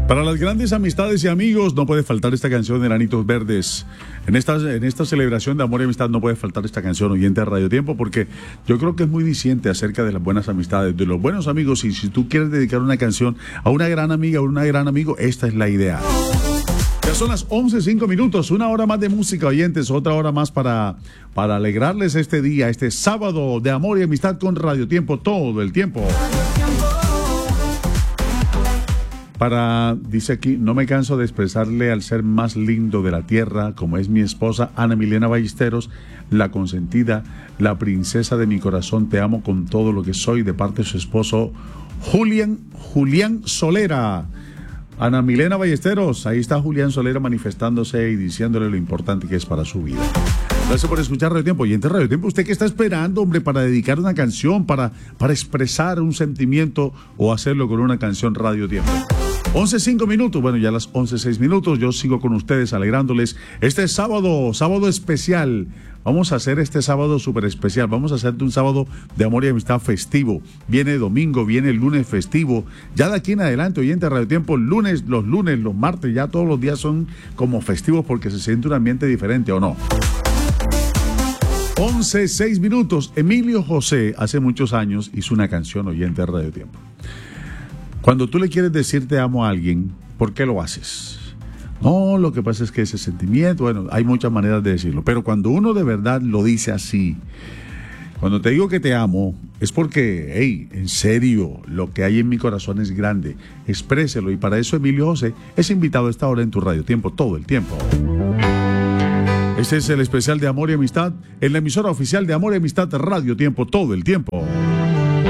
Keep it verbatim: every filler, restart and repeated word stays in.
Para las grandes amistades y amigos no puede faltar esta canción de Enanitos Verdes. En esta, en esta celebración de amor y amistad no puede faltar esta canción, oyente de Radio Tiempo, porque yo creo que es muy diciente acerca de las buenas amistades, de los buenos amigos. Y si tú quieres dedicar una canción a una gran amiga o una gran amigo, esta es la idea. Ya son las once, cinco minutos, una hora más de música, oyentes, otra hora más para, para alegrarles este día, este sábado de amor y amistad con Radio Tiempo, todo el tiempo. Para, dice aquí, no me canso de expresarle al ser más lindo de la tierra, como es mi esposa Ana Milena Ballesteros, la consentida, la princesa de mi corazón, te amo con todo lo que soy, de parte de su esposo Julián, Julián Solera. Ana Milena Ballesteros, ahí está Julián Solera manifestándose y diciéndole lo importante que es para su vida. Gracias por escuchar Radio Tiempo. Y en Radio Tiempo, ¿usted qué está esperando, hombre, para dedicar una canción, para, para expresar un sentimiento o hacerlo con una canción? Radio Tiempo. once, cinco minutos, bueno, ya las once, seis minutos, yo sigo con ustedes alegrándoles este sábado, sábado especial. Vamos a hacer este sábado súper especial, vamos a hacerte un sábado de amor y amistad festivo. Viene domingo, viene el lunes festivo, ya de aquí en adelante, oyente de Radio Tiempo, lunes, los lunes, los martes, ya todos los días son como festivos porque se siente un ambiente diferente, ¿o no? once, seis minutos, Emilio José hace muchos años hizo una canción, oyente de Radio Tiempo. Cuando tú le quieres decir te amo a alguien, ¿por qué lo haces? No, lo que pasa es que ese sentimiento, bueno, hay muchas maneras de decirlo, pero cuando uno de verdad lo dice así, cuando te digo que te amo, es porque, hey, en serio, lo que hay en mi corazón es grande, expréselo, y para eso Emilio José es invitado a esta hora en tu Radio Tiempo, todo el tiempo. Este es el especial de amor y amistad en la emisora oficial de amor y amistad Radio Tiempo, todo el tiempo.